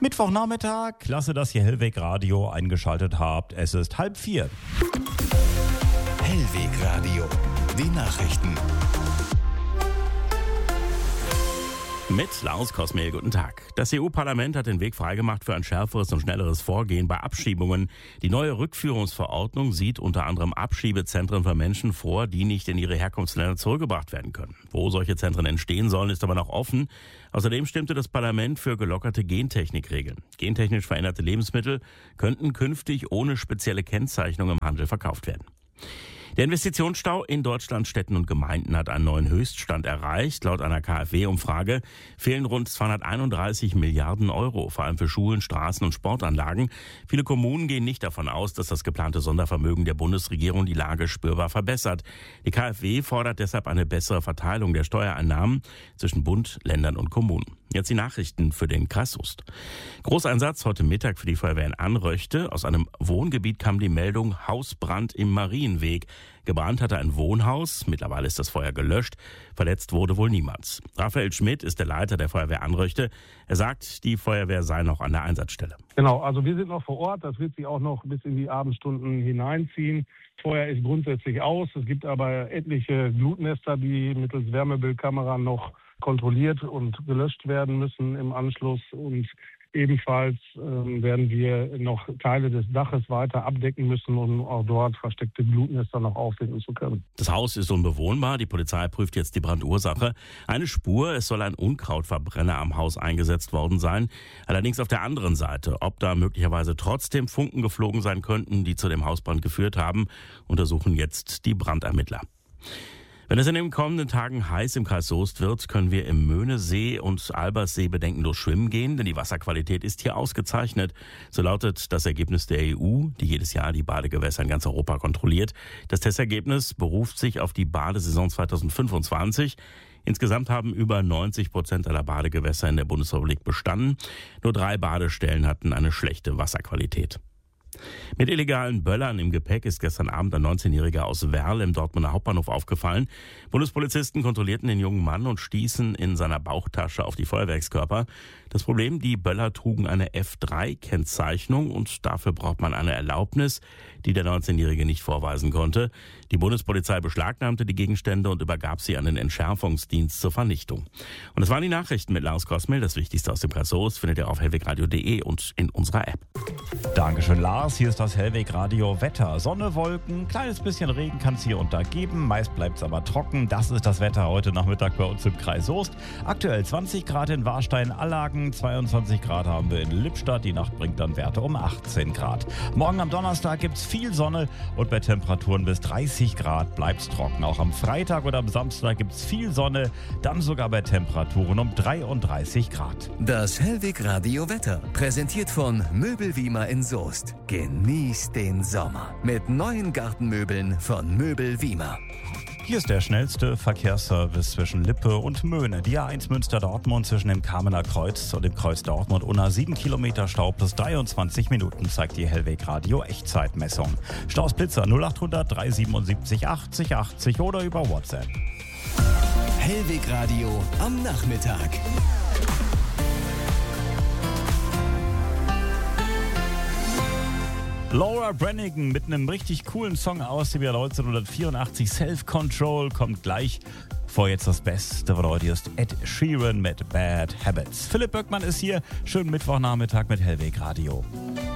Mittwochnachmittag, klasse, dass ihr Hellweg Radio eingeschaltet habt. Es ist 3:30. Hellweg Radio, die Nachrichten. Mit Lars Kosmehl, guten Tag. Das EU-Parlament hat den Weg freigemacht für ein schärferes und schnelleres Vorgehen bei Abschiebungen. Die neue Rückführungsverordnung sieht unter anderem Abschiebezentren für Menschen vor, die nicht in ihre Herkunftsländer zurückgebracht werden können. Wo solche Zentren entstehen sollen, ist aber noch offen. Außerdem stimmte das Parlament für gelockerte Gentechnikregeln. Gentechnisch veränderte Lebensmittel könnten künftig ohne spezielle Kennzeichnung im Handel verkauft werden. Der Investitionsstau in Deutschlands Städten und Gemeinden hat einen neuen Höchststand erreicht. Laut einer KfW-Umfrage fehlen rund 231 Milliarden Euro, vor allem für Schulen, Straßen und Sportanlagen. Viele Kommunen gehen nicht davon aus, dass das geplante Sondervermögen der Bundesregierung die Lage spürbar verbessert. Die KfW fordert deshalb eine bessere Verteilung der Steuereinnahmen zwischen Bund, Ländern und Kommunen. Jetzt die Nachrichten für den Kreis Soest. Großeinsatz heute Mittag für die Feuerwehr in Anröchte. Aus einem Wohngebiet kam die Meldung Hausbrand im Marienweg. Gebrannt hatte ein Wohnhaus. Mittlerweile ist das Feuer gelöscht. Verletzt wurde wohl niemand. Raphael Schmidt ist der Leiter der Feuerwehr Anröchte. Er sagt, die Feuerwehr sei noch an der Einsatzstelle. Genau, also wir sind noch vor Ort. Das wird sich auch noch bis in die Abendstunden hineinziehen. Feuer ist grundsätzlich aus. Es gibt aber etliche Glutnester, die mittels Wärmebildkamera noch kontrolliert und gelöscht werden müssen im Anschluss. Und ebenfalls werden wir noch Teile des Daches weiter abdecken müssen, um auch dort versteckte Glutnester noch auffinden zu können. Das Haus ist unbewohnbar. Die Polizei prüft jetzt die Brandursache. Eine Spur, es soll ein Unkrautverbrenner am Haus eingesetzt worden sein. Allerdings auf der anderen Seite, ob da möglicherweise trotzdem Funken geflogen sein könnten, die zu dem Hausbrand geführt haben, untersuchen jetzt die Brandermittler. Wenn es in den kommenden Tagen heiß im Kreis Soest wird, können wir im Möhnesee und Alberssee bedenkenlos schwimmen gehen, denn die Wasserqualität ist hier ausgezeichnet. So lautet das Ergebnis der EU, die jedes Jahr die Badegewässer in ganz Europa kontrolliert. Das Testergebnis beruft sich auf die Badesaison 2025. Insgesamt haben über 90% aller Badegewässer in der Bundesrepublik bestanden. Nur 3 Badestellen hatten eine schlechte Wasserqualität. Mit illegalen Böllern im Gepäck ist gestern Abend ein 19-Jähriger aus Werl im Dortmunder Hauptbahnhof aufgefallen. Bundespolizisten kontrollierten den jungen Mann und stießen in seiner Bauchtasche auf die Feuerwerkskörper. Das Problem, die Böller trugen eine F3-Kennzeichnung und dafür braucht man eine Erlaubnis, die der 19-Jährige nicht vorweisen konnte. Die Bundespolizei beschlagnahmte die Gegenstände und übergab sie an den Entschärfungsdienst zur Vernichtung. Und das waren die Nachrichten mit Lars Kosmehl. Das Wichtigste aus dem Kreis Soest findet ihr auf hellwegradio.de und in unserer App. Dankeschön, Lars. Hier ist das Hellweg Radio Wetter. Sonne, Wolken, kleines bisschen Regen kann es hier und da geben. Meist bleibt es aber trocken. Das ist das Wetter heute Nachmittag bei uns im Kreis Soest. Aktuell 20 Grad in Warstein-Allagen, 22 Grad haben wir in Lippstadt. Die Nacht bringt dann Werte um 18 Grad. Morgen am Donnerstag gibt es viel Sonne und bei Temperaturen bis 30 Grad bleibt es trocken. Auch am Freitag oder am Samstag gibt es viel Sonne, dann sogar bei Temperaturen um 33 Grad. Das Hellweg Radio Wetter, präsentiert von Möbel Wiemer in Soest. Genießt den Sommer mit neuen Gartenmöbeln von Möbel Wiemer. Hier ist der schnellste Verkehrsservice zwischen Lippe und Möhne. Die A1 Münster-Dortmund zwischen dem Kamener Kreuz und dem Kreuz Dortmund-Unna. 7 Kilometer Stau plus 23 Minuten zeigt die Hellweg Radio Echtzeitmessung. Staus Blitzer 0800 377 80 80 oder über WhatsApp. Hellweg Radio am Nachmittag. Laura Branigan mit einem richtig coolen Song aus dem Jahr 1984. Self-Control kommt gleich. Vor jetzt das Beste von heute ist Ed Sheeran mit Bad Habits. Philipp Böckmann ist hier. Schönen Mittwochnachmittag mit Hellweg Radio.